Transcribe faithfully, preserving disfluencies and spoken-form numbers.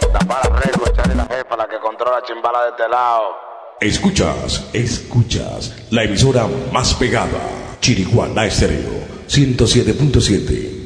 Tapara Reco, Charlie la jefa, la que controla Chimbala de este lado. Escuchas, escuchas la emisora más pegada, Chiricuana Estéreo ciento siete punto siete.